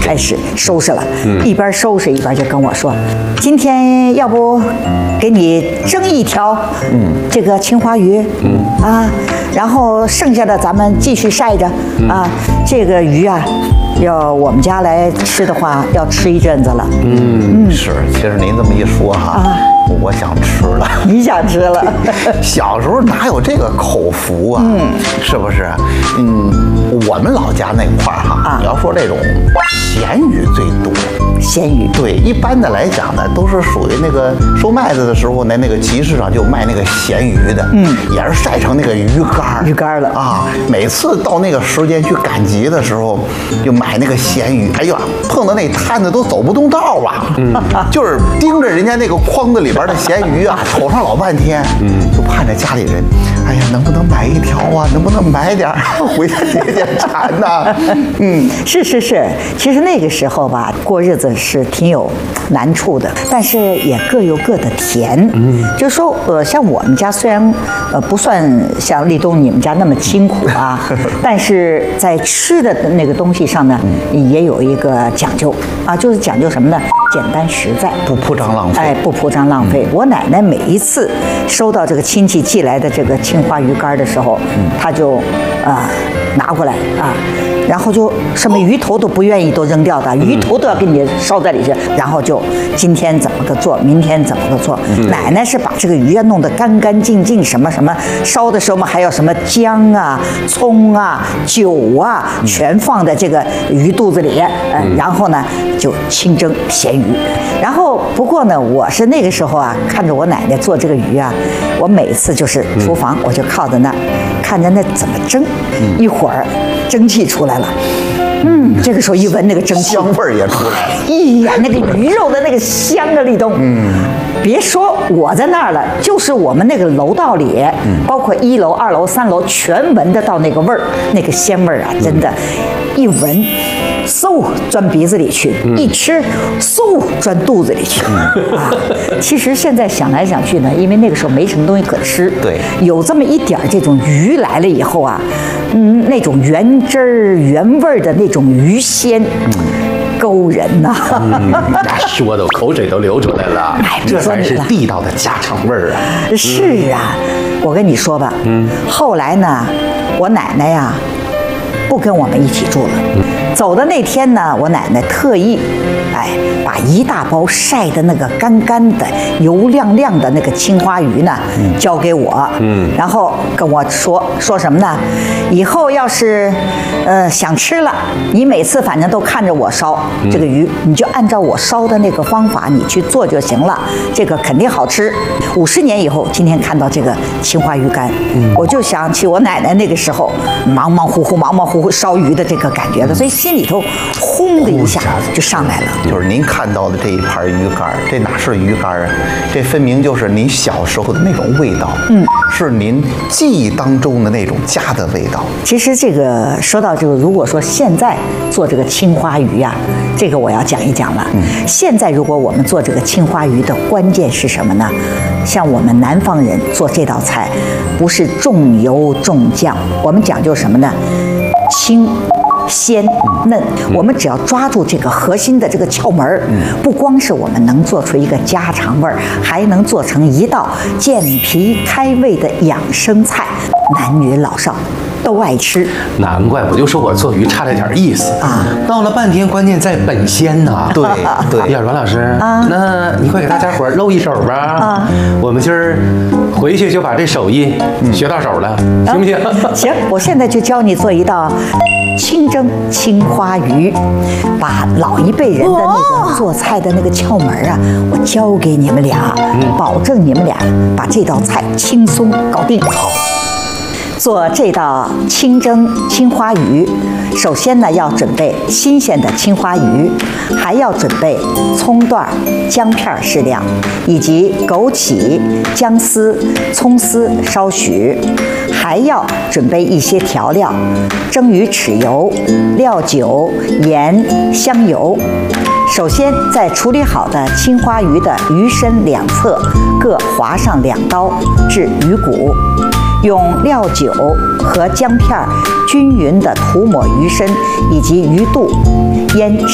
开始收拾了，一边收拾一边就跟我说：“今天要不给你蒸一条，这个青花鱼，然后剩下的咱们继续晒着啊。这个鱼啊，要我们家来吃的话，要吃一阵子了。” 是，其实您这么一说哈，我想吃了。 你想吃了？ 小时候哪有这个口福啊？是不是？我们老家那块儿哈，要说这种咸鱼最多。 咸鱼， 对，一般的来讲呢，都是属于那个收麦子的时候呢，那个集市上就卖那个咸鱼的，也是晒成那个鱼干了啊。每次到那个时间去赶集的时候，就买那个咸鱼，哎呀，碰到那摊子都走不动道啊，就是盯着人家那个筐子里边的咸鱼啊，瞅上老半天，就盼着家里人，哎呀，能不能买一条啊？能不能买点回家解解馋呐？ 是，其实那个时候吧，过日子是挺有难处的，但是也各有各的甜。就说像我们家虽然不算像立冬你们家那么清苦啊，但是在吃的那个东西上呢，也有一个讲究啊，就是讲究什么呢？简单实在， 不铺张浪费。 不铺张浪费。我奶奶每一次收到这个亲戚寄来的这个青花鱼干的时候，她就拿过来啊。然后就什么鱼头都不愿意都扔掉的，鱼头都要给你烧在里去，然后就今天怎么个做，明天怎么个做。奶奶是把这个鱼啊弄得干干净净，什么烧的时候嘛，还有什么姜啊、葱啊、酒啊，全放在这个鱼肚子里，然后呢就清蒸咸鱼。然后不过呢，我是那个时候啊，看着我奶奶做这个鱼啊，我每次就是厨房我就靠在那，看着那怎么蒸，一会儿蒸汽出来了，这个时候一闻那个蒸汽， 香味儿也出来了。 哎呀，那个鱼肉的那个香啊，立冬，别说我在那儿了，就是我们那个楼道里，包括1楼、2楼、3楼，全闻得到那个味儿，那个鲜味儿啊，真的，一闻。嗖钻鼻子里去，一吃嗖钻肚子里去其实现在想来想去呢，因为那个时候没什么东西可吃， 对， 有这么一点这种鱼来了以后啊，那种原汁儿原味的那种鱼鲜。勾人呐！ 说的口水都流出来了。这才是地道的家常味儿啊！ 是啊，我跟你说吧，后来呢，我奶奶呀，不跟我们一起住了。走的那天呢，我奶奶特意，把一大包晒的那个干干的、油亮亮的那个青花鱼呢，交给我，然后跟我说什么呢？以后要是想吃了，你每次反正都看着我烧这个鱼，你就按照我烧的那个方法你去做就行了，这个肯定好吃。50年以后，今天看到这个青花鱼干，我就想起我奶奶那个时候忙忙乎乎烧鱼的这个感觉了，所以心里头轰的一下就上来了。 就是您看到的这一盘鱼干，这哪是鱼干啊？这分明就是您小时候的那种味道，是您记忆当中的那种家的味道。 其实这个说到这个，如果说现在做这个青花鱼呀，这个我要讲一讲了。现在如果我们做这个青花鱼的关键是什么呢？像我们南方人做这道菜，不是重油重酱，我们讲究什么呢？清。鲜嫩，我们只要抓住这个核心的这个窍门，不光是我们能做出一个家常味儿，还能做成一道健脾开胃的养生菜，男女老少都爱吃。 难怪我就说我做鱼差了点意思啊！闹了半天，关键在本鲜呐。 对。 哎呀，阮老师那你快给大家伙露一手吧！我们今儿回去就把这手艺学到手了，行不行？ 行，我现在就教你做一道清蒸青花鱼，把老一辈人的那个做菜的那个窍门啊，我教给你们俩，保证你们俩把这道菜轻松搞定。好。做这道清蒸青花鱼，首先呢要准备新鲜的青花鱼，还要准备葱段、姜片适量，以及枸杞、姜丝、葱丝少许，还要准备一些调料：蒸鱼豉油、料酒、盐、香油。首先，在处理好的青花鱼的鱼身两侧各划上2刀至鱼骨。用料酒和姜片均匀地涂抹鱼身以及鱼肚，腌